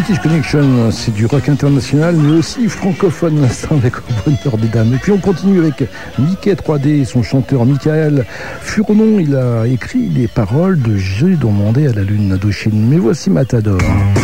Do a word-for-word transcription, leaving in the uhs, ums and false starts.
British Connection, c'est du rock international, mais aussi francophone, l'instant avec au bonheur des dames. Et puis on continue avec Mickey trois D et son chanteur Michael Furnon. Il a écrit les paroles de J'ai demandé à la lune d'Indochine. Mais voici Matador.